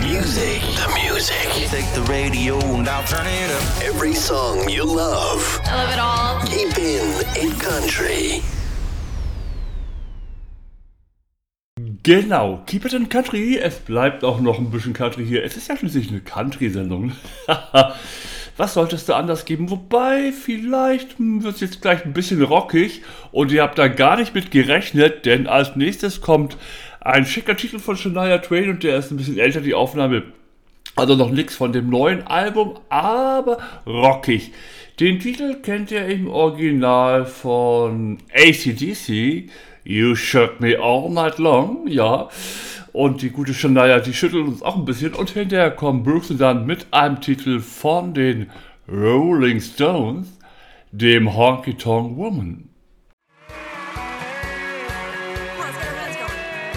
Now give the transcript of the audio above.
music. Take the radio and I'll turn it up. Every song you love. I love it all. Keep in country. Genau, Keep It in Country. Es bleibt auch noch ein bisschen Country hier. Es ist ja schließlich eine Country-Sendung. Was sollte es da anders geben? Wobei, vielleicht wird es jetzt gleich ein bisschen rockig und ihr habt da gar nicht mit gerechnet, denn als nächstes kommt ein schicker Titel von Shania Twain und der ist ein bisschen älter, die Aufnahme. Also noch nichts von dem neuen Album, aber rockig. Den Titel kennt ihr im Original von AC/DC. You Shook Me All Night Long, ja. Und die gute Shania, die schüttelt uns auch ein bisschen. Und hinterher kommen Brooks und Dunn mit einem Titel von den Rolling Stones, dem Honky Tonk Woman.